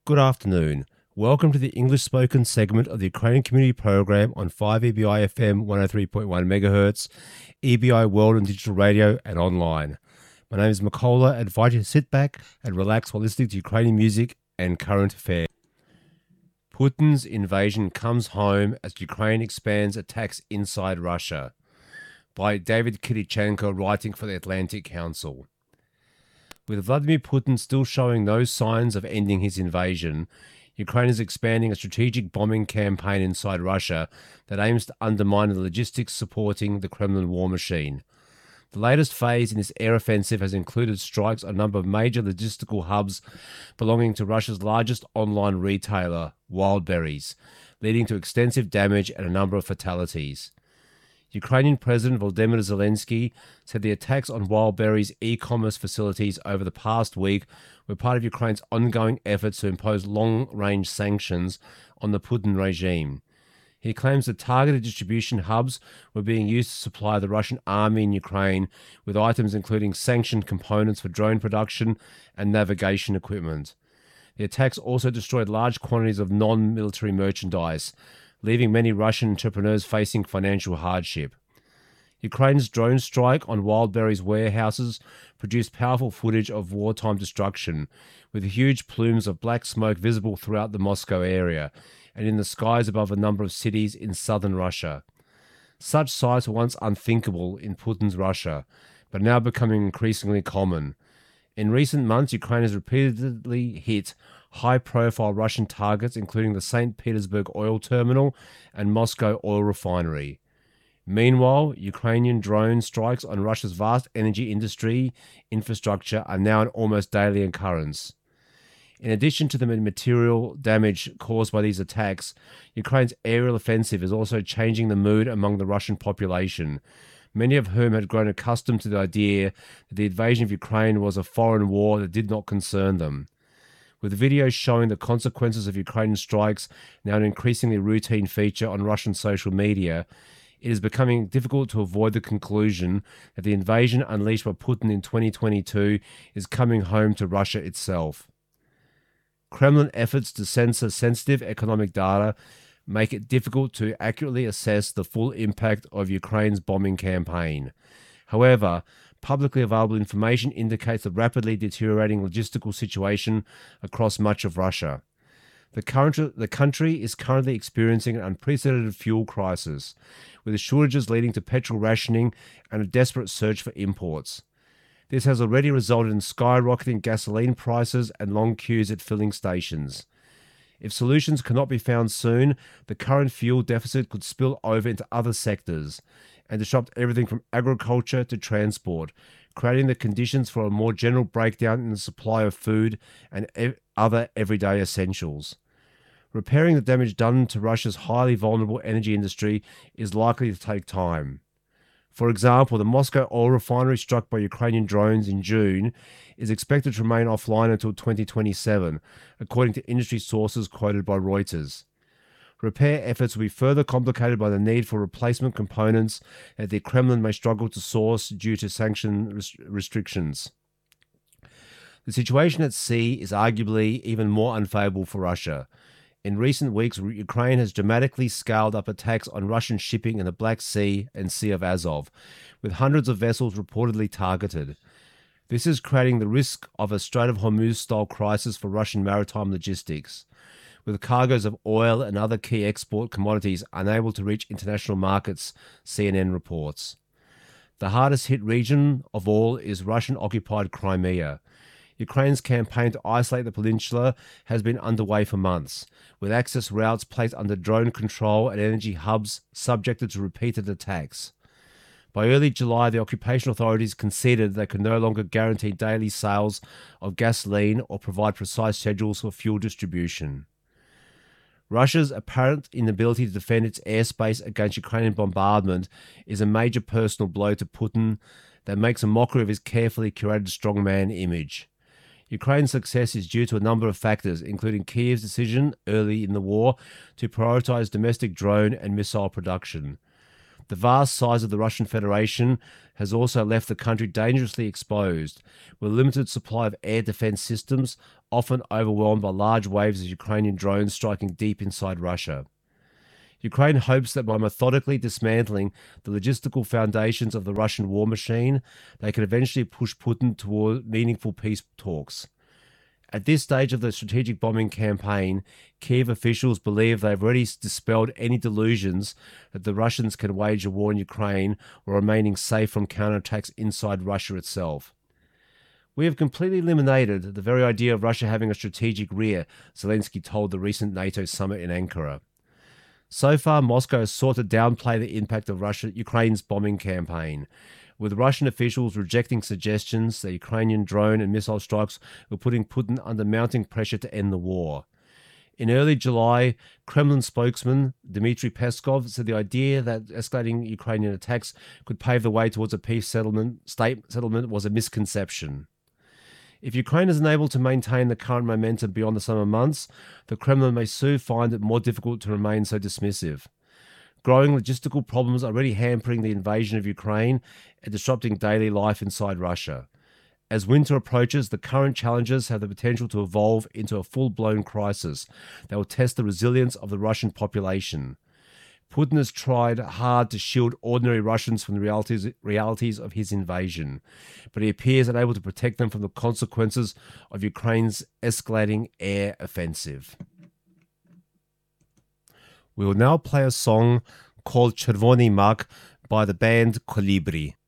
Good afternoon. Welcome to the English-spoken segment of the Ukrainian Community Program on 5EBI FM 103.1 MHz, EBI World and Digital Radio and online. My name is Makola. I invite you to sit back and relax while listening to Ukrainian music and current affairs. Putin's invasion comes home as Ukraine expands attacks inside Russia. By David Kirichenko, writing for the Atlantic Council. With Vladimir Putin still showing no signs of ending his invasion, Ukraine is expanding a strategic bombing campaign inside Russia that aims to undermine the logistics supporting the Kremlin war machine. The latest phase in this air offensive has included strikes on a number of major logistical hubs belonging to Russia's largest online retailer, Wildberries, leading to extensive damage and a number of fatalities. Ukrainian President Volodymyr Zelensky said the attacks on Wildberries' e-commerce facilities over the past week were part of Ukraine's ongoing efforts to impose long-range sanctions on the Putin regime. He claims the targeted distribution hubs were being used to supply the Russian army in Ukraine with items including sanctioned components for drone production and navigation equipment. The attacks also destroyed large quantities of non-military merchandise, leaving many Russian entrepreneurs facing financial hardship. Ukraine's drone strike on Wildberries warehouses produced powerful footage of wartime destruction, with huge plumes of black smoke visible throughout the Moscow area and in the skies above a number of cities in southern Russia. Such sights were once unthinkable in Putin's Russia, but now becoming increasingly common. In recent months, Ukraine has repeatedly hit high-profile Russian targets, including the St. Petersburg oil terminal and Moscow oil refinery. Meanwhile, Ukrainian drone strikes on Russia's vast energy industry infrastructure are now an almost daily occurrence. In addition to the material damage caused by these attacks, Ukraine's aerial offensive is also changing the mood among the Russian population, many of whom had grown accustomed to the idea that the invasion of Ukraine was a foreign war that did not concern them. With videos showing the consequences of Ukrainian strikes now an increasingly routine feature on Russian social media, it is becoming difficult to avoid the conclusion that the invasion unleashed by Putin in 2022 is coming home to Russia itself. Kremlin efforts to censor sensitive economic data make it difficult to accurately assess the full impact of Ukraine's bombing campaign. However, publicly available information indicates the rapidly deteriorating logistical situation across much of Russia. The country is currently experiencing an unprecedented fuel crisis, with shortages leading to petrol rationing and a desperate search for imports. This has already resulted in skyrocketing gasoline prices and long queues at filling stations. If solutions cannot be found soon, the current fuel deficit could spill over into other sectors and disrupt everything from agriculture to transport, creating the conditions for a more general breakdown in the supply of food and other everyday essentials. Repairing the damage done to Russia's highly vulnerable energy industry is likely to take time. For example, the Moscow oil refinery struck by Ukrainian drones in June is expected to remain offline until 2027, according to industry sources quoted by Reuters. Repair efforts will be further complicated by the need for replacement components that the Kremlin may struggle to source due to sanction restrictions. The situation at sea is arguably even more unfavorable for Russia. In recent weeks, Ukraine has dramatically scaled up attacks on Russian shipping in the Black Sea and Sea of Azov, with hundreds of vessels reportedly targeted. This is creating the risk of a Strait of Hormuz-style crisis for Russian maritime logistics, with cargoes of oil and other key export commodities unable to reach international markets, CNN reports. The hardest hit region of all is Russian-occupied Crimea. Ukraine's campaign to isolate the peninsula has been underway for months, with access routes placed under drone control and energy hubs subjected to repeated attacks. By early July, the occupation authorities conceded they could no longer guarantee daily sales of gasoline or provide precise schedules for fuel distribution. Russia's apparent inability to defend its airspace against Ukrainian bombardment is a major personal blow to Putin that makes a mockery of his carefully curated strongman image. Ukraine's success is due to a number of factors, including Kyiv's decision early in the war to prioritize domestic drone and missile production. The vast size of the Russian Federation has also left the country dangerously exposed, with a limited supply of air defense systems, often overwhelmed by large waves of Ukrainian drones striking deep inside Russia. Ukraine hopes that by methodically dismantling the logistical foundations of the Russian war machine, they can eventually push Putin toward meaningful peace talks. At this stage of the strategic bombing campaign, Kiev officials believe they've already dispelled any delusions that the Russians can wage a war in Ukraine while remaining safe from counterattacks inside Russia itself. We have completely eliminated the very idea of Russia having a strategic rear, Zelensky told the recent NATO summit in Ankara. So far, Moscow has sought to downplay the impact of Ukraine's bombing campaign, with Russian officials rejecting suggestions that Ukrainian drone and missile strikes were putting Putin under mounting pressure to end the war. In early July, Kremlin spokesman Dmitry Peskov said the idea that escalating Ukrainian attacks could pave the way towards a peace settlement was a misconception. If Ukraine is unable to maintain the current momentum beyond the summer months, the Kremlin may soon find it more difficult to remain so dismissive. Growing logistical problems are already hampering the invasion of Ukraine and disrupting daily life inside Russia. As winter approaches, the current challenges have the potential to evolve into a full-blown crisis that will test the resilience of the Russian population. Putin has tried hard to shield ordinary Russians from the realities of his invasion, but he appears unable to protect them from the consequences of Ukraine's escalating air offensive. We will now play a song called Chervony Mak by the band Kolibri.